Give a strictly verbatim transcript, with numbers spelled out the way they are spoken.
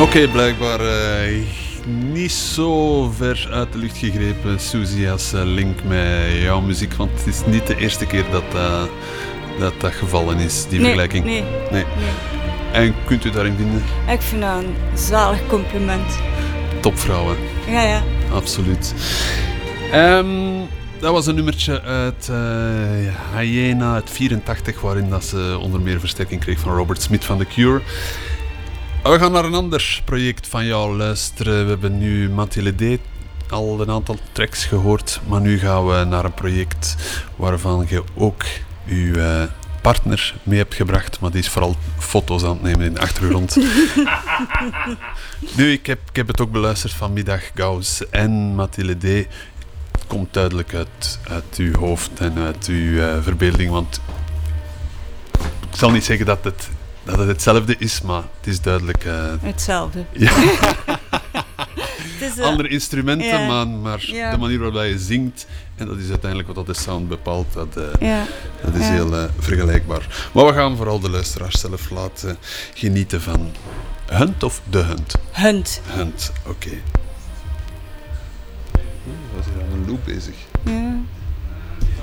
okay, blijkbaar uh, niet zo ver uit de lucht gegrepen, Suzy, als uh, link met jouw muziek. Want het is niet de eerste keer dat uh, dat, dat gevallen is, die nee, vergelijking. Nee, nee. nee. En kunt u daarin vinden? Ik vind dat een zalig compliment. Topvrouwen. Ja, ja. Absoluut. Um, dat was een nummertje uit uh, Hyena uit vierentachtig, waarin dat ze onder meer versterking kreeg van Robert Smith van The Cure. We gaan naar een ander project van jou luisteren. We hebben nu Mathilde al een aantal tracks gehoord, maar nu gaan we naar een project waarvan je ook je uh, partner mee hebt gebracht, maar die is vooral foto's aan het nemen in de achtergrond. Nu, ik heb, ik heb het ook beluisterd vanmiddag, Gauss en Mathilde. Het komt duidelijk uit, uit uw hoofd en uit uw uh, verbeelding, want ik zal niet zeggen dat het, dat het hetzelfde is, maar het is duidelijk... Uh, hetzelfde. Ja. Het is, uh, andere instrumenten, ja. maar, maar Ja. de manier waarop je zingt, en dat is uiteindelijk wat dat de sound bepaalt, dat, uh, ja. dat is ja. heel uh, vergelijkbaar. Maar we gaan vooral de luisteraars zelf laten genieten van Hunt of De Hunt? Hunt. Hunt, oké. Okay. Oh, was hier aan een loop bezig. Ja.